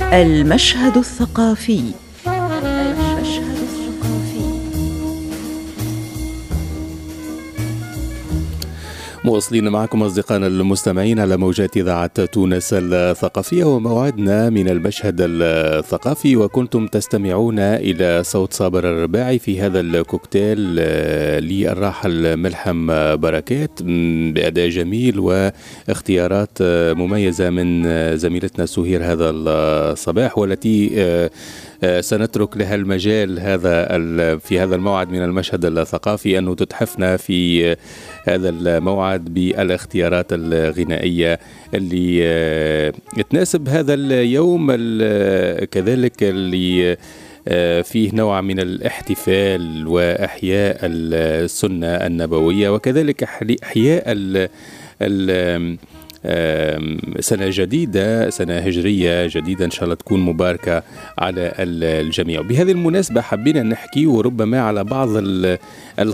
المشهد الثقافي. المشهد الثقافي. مواصلين معكم أصدقائنا المستمعين على موجات إذاعة تونس الثقافية وموعدنا من المشهد الثقافي، وكنتم تستمعون إلى صوت صابر الرباعي في هذا الكوكتيل للراحل ملحم بركات بأداء جميل واختيارات مميزة من زميلتنا سهير هذا الصباح، والتي سنترك لها المجال في هذا الموعد من المشهد الثقافي أنه تتحفنا في هذا الموعد بالاختيارات الغنائية اللي تناسب هذا اليوم، كذلك اللي فيه نوع من الاحتفال وإحياء السنة النبوية، وكذلك إحياء سنة جديدة، سنة هجرية جديدة إن شاء الله تكون مباركة على الجميع. بهذه المناسبة حبينا نحكي وربما على بعض